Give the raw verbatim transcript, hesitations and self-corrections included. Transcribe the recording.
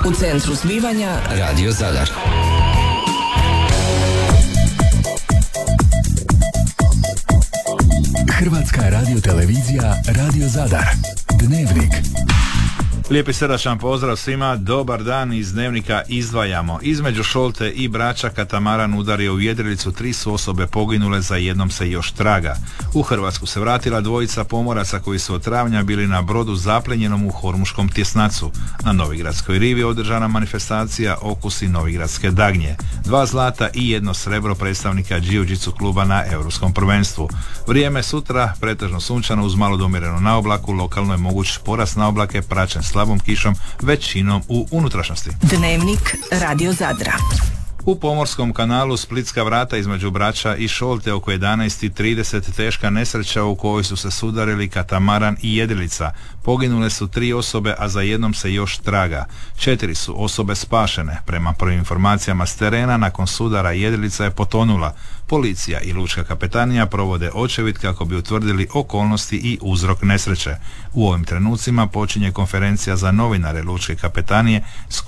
U centru zbivanja Radio Zadar. Hrvatska radiotelevizija Radio Zadar. Dnevnik. Lijepi srdačan pozdrav svima, dobar dan. Iz Dnevnika izdvajamo. Između Šolte i Brača katamaran udario u jedrilicu, tri su osobe poginule, za jednom se još traga. U Hrvatsku se vratila dvojica pomoraca koji su od travnja bili na brodu zaplenjenom u Hormuškom tjesnacu. Na Novigradskoj rivi održana manifestacija Okusi Novigradske dagnje. Dva zlata i jedno srebro predstavnika džiu-džicu kluba na Europskom prvenstvu. Vrijeme sutra pretežno sunčano uz malo do umjereno na oblaku, lokalno je moguć porast na oblake praćen slabom kišom, većinom u unutrašnjosti. Dnevnik Radio Zadra. U pomorskom kanalu Splitska vrata između Brača i Šolte oko jedanaest i trideset teška nesreća u kojoj su se sudarili katamaran i jedrilica. Poginule su tri osobe, a za jednom se još traga. Četiri su osobe spašene. Prema prvim informacijama s terena, nakon sudara jedrilica je potonula. Policija i lučka kapetanija provode očevid kako bi utvrdili okolnosti i uzrok nesreće. U ovim trenucima počinje konferencija za novinare lučke kapetanije s